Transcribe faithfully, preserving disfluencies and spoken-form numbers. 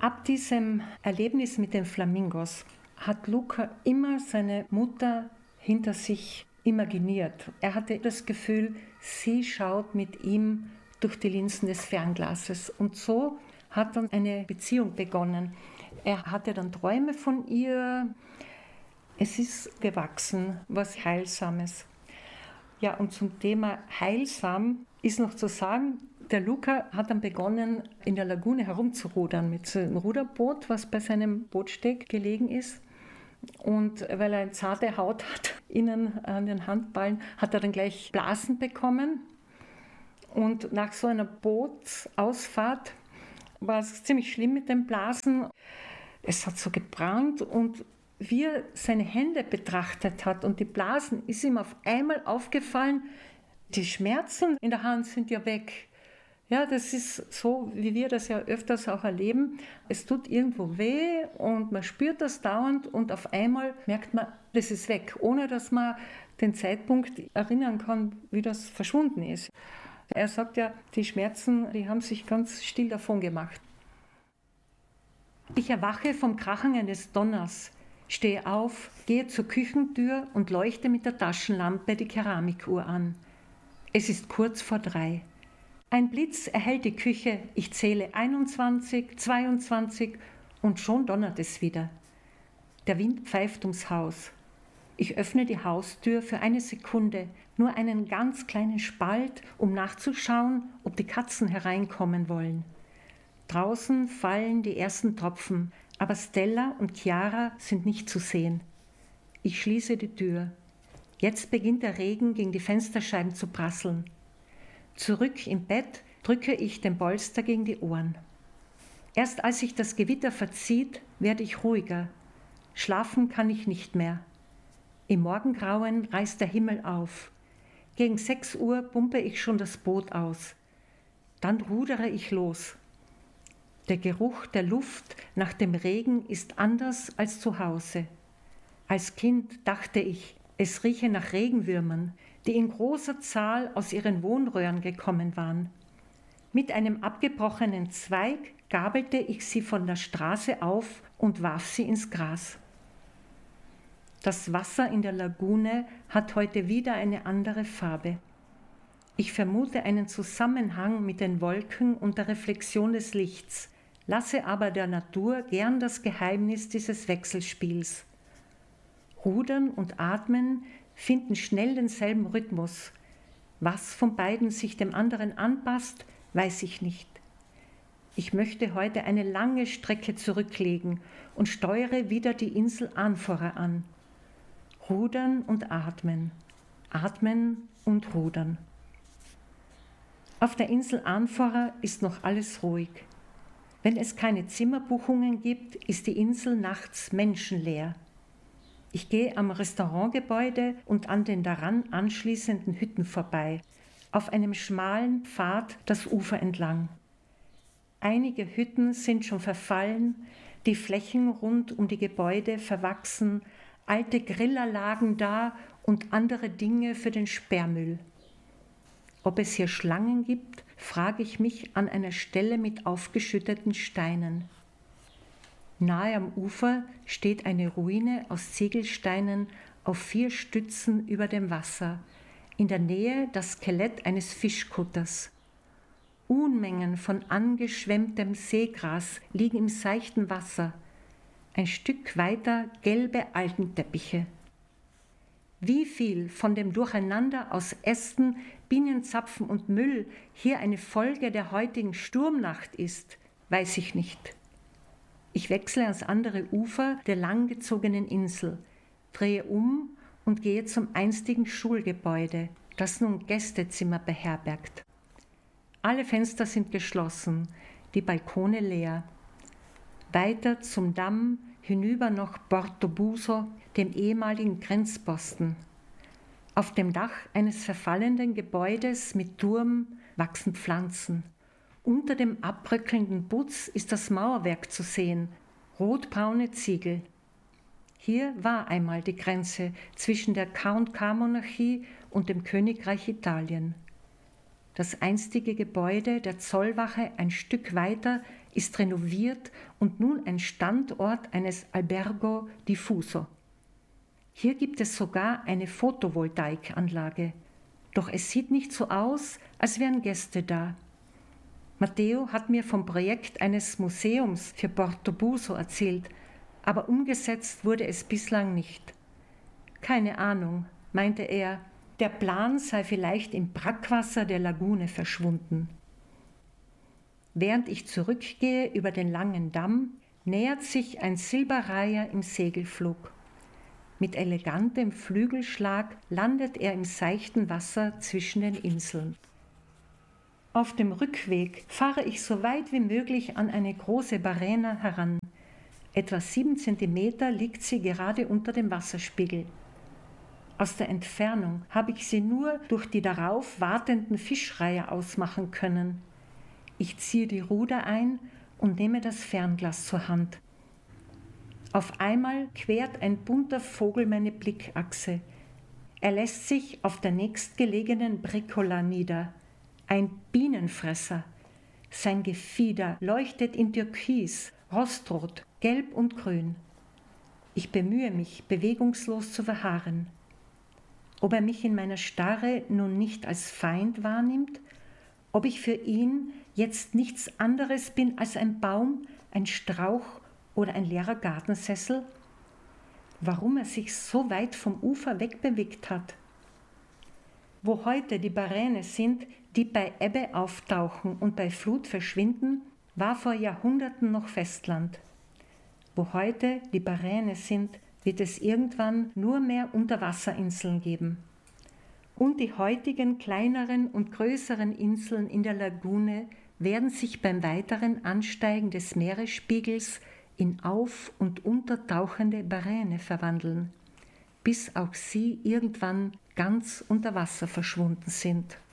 Ab diesem Erlebnis mit den Flamingos hat Luca immer seine Mutter hinter sich imaginiert. Er hatte das Gefühl, sie schaut mit ihm durch die Linsen des Fernglases. Und so hat dann eine Beziehung begonnen. Er hatte dann Träume von ihr. Es ist gewachsen, was Heilsames. Ja, und zum Thema heilsam ist noch zu sagen, der Luca hat dann begonnen, in der Lagune herumzurudern mit so einem Ruderboot, was bei seinem Bootsteg gelegen ist. Und weil er eine zarte Haut hat, innen an den Handballen, hat er dann gleich Blasen bekommen. Und nach so einer Bootsausfahrt war es ziemlich schlimm mit den Blasen. Es hat so gebrannt und wie er seine Hände betrachtet hat und die Blasen, ist ihm auf einmal aufgefallen, die Schmerzen in der Hand sind ja weg. Ja, das ist so, wie wir das ja öfters auch erleben. Es tut irgendwo weh und man spürt das dauernd und auf einmal merkt man, das ist weg, ohne dass man den Zeitpunkt erinnern kann, wie das verschwunden ist. Er sagt ja, die Schmerzen, die haben sich ganz still davon gemacht. Ich erwache vom Krachen eines Donners, stehe auf, gehe zur Küchentür und leuchte mit der Taschenlampe die Keramikuhr an. Es ist kurz vor drei. Ein Blitz erhellt die Küche, ich zähle einundzwanzig, zweiundzwanzig und schon donnert es wieder. Der Wind pfeift ums Haus. Ich öffne die Haustür für eine Sekunde, nur einen ganz kleinen Spalt, um nachzuschauen, ob die Katzen hereinkommen wollen. Draußen fallen die ersten Tropfen, aber Stella und Chiara sind nicht zu sehen. Ich schließe die Tür. Jetzt beginnt der Regen gegen die Fensterscheiben zu prasseln. Zurück im Bett drücke ich den Polster gegen die Ohren. Erst als sich das Gewitter verzieht, werde ich ruhiger. Schlafen kann ich nicht mehr. Im Morgengrauen reißt der Himmel auf. Gegen sechs Uhr pumpe ich schon das Boot aus. Dann rudere ich los. Der Geruch der Luft nach dem Regen ist anders als zu Hause. Als Kind dachte ich, es rieche nach Regenwürmern, die in großer Zahl aus ihren Wohnröhren gekommen waren. Mit einem abgebrochenen Zweig gabelte ich sie von der Straße auf und warf sie ins Gras. Das Wasser in der Lagune hat heute wieder eine andere Farbe. Ich vermute einen Zusammenhang mit den Wolken und der Reflexion des Lichts, lasse aber der Natur gern das Geheimnis dieses Wechselspiels. Rudern und Atmen finden schnell denselben Rhythmus. Was von beiden sich dem anderen anpasst, weiß ich nicht. Ich möchte heute eine lange Strecke zurücklegen und steuere wieder die Insel Anfora an. Rudern und atmen, atmen und rudern. Auf der Insel Anfora ist noch alles ruhig. Wenn es keine Zimmerbuchungen gibt, ist die Insel nachts menschenleer. Ich gehe am Restaurantgebäude und an den daran anschließenden Hütten vorbei, auf einem schmalen Pfad das Ufer entlang. Einige Hütten sind schon verfallen, die Flächen rund um die Gebäude verwachsen, alte Griller lagen da und andere Dinge für den Sperrmüll. Ob es hier Schlangen gibt, frage ich mich an einer Stelle mit aufgeschütteten Steinen. Nahe am Ufer steht eine Ruine aus Ziegelsteinen auf vier Stützen über dem Wasser, in der Nähe das Skelett eines Fischkutters. Unmengen von angeschwemmtem Seegras liegen im seichten Wasser, ein Stück weiter gelbe Algenteppiche. Wie viel von dem Durcheinander aus Ästen, Bienenzapfen und Müll hier eine Folge der heutigen Sturmnacht ist, weiß ich nicht. Ich wechsle ans andere Ufer der langgezogenen Insel, drehe um und gehe zum einstigen Schulgebäude, das nun Gästezimmer beherbergt. Alle Fenster sind geschlossen, die Balkone leer. Weiter zum Damm, hinüber nach Porto Buso, dem ehemaligen Grenzposten. Auf dem Dach eines verfallenden Gebäudes mit Turm wachsen Pflanzen. Unter dem abbröckelnden Putz ist das Mauerwerk zu sehen, rotbraune Ziegel. Hier war einmal die Grenze zwischen der K und K-Monarchie und dem Königreich Italien. Das einstige Gebäude der Zollwache ein Stück weiter ist renoviert und nun ein Standort eines Albergo Diffuso. Hier gibt es sogar eine Photovoltaikanlage, doch es sieht nicht so aus, als wären Gäste da. Matteo hat mir vom Projekt eines Museums für Portobuso erzählt, aber umgesetzt wurde es bislang nicht. Keine Ahnung, meinte er, der Plan sei vielleicht im Brackwasser der Lagune verschwunden. Während ich zurückgehe über den langen Damm, nähert sich ein Silberreiher im Segelflug. Mit elegantem Flügelschlag landet er im seichten Wasser zwischen den Inseln. Auf dem Rückweg fahre ich so weit wie möglich an eine große Barena heran. Etwa sieben Zentimeter liegt sie gerade unter dem Wasserspiegel. Aus der Entfernung habe ich sie nur durch die darauf wartenden Fischreiher ausmachen können. Ich ziehe die Ruder ein und nehme das Fernglas zur Hand. Auf einmal quert ein bunter Vogel meine Blickachse. Er lässt sich auf der nächstgelegenen Bricola nieder. Ein Bienenfresser. Sein Gefieder leuchtet in Türkis, Rostrot, Gelb und Grün. Ich bemühe mich, bewegungslos zu verharren. Ob er mich in meiner Starre nun nicht als Feind wahrnimmt, ob ich für ihn jetzt nichts anderes bin als ein Baum, ein Strauch oder ein leerer Gartensessel? Warum er sich so weit vom Ufer wegbewegt hat? Wo heute die Baräne sind, die bei Ebbe auftauchen und bei Flut verschwinden, war vor Jahrhunderten noch Festland. Wo heute die Baräne sind, wird es irgendwann nur mehr Unterwasserinseln geben. Und die heutigen kleineren und größeren Inseln in der Lagune werden sich beim weiteren Ansteigen des Meeresspiegels in auf- und untertauchende Baräne verwandeln, bis auch sie irgendwann ganz unter Wasser verschwunden sind.